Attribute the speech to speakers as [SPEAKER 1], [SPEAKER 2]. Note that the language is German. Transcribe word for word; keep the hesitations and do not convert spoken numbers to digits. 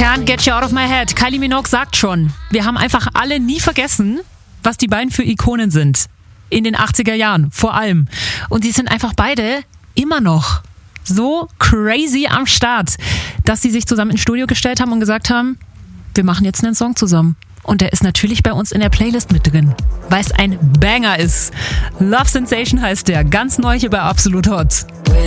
[SPEAKER 1] Can't Get You Out of My Head. Kylie Minogue sagt schon, wir haben einfach alle nie vergessen, was die beiden für Ikonen sind. In den achtziger Jahren vor allem. Und sie sind einfach beide immer noch so crazy am Start, dass sie sich zusammen ins Studio gestellt haben und gesagt haben, wir machen jetzt einen Song zusammen. Und der ist natürlich bei uns in der Playlist mit drin, weil es ein Banger ist. Love Sensation heißt der, ganz neu hier bei Absolut Hot.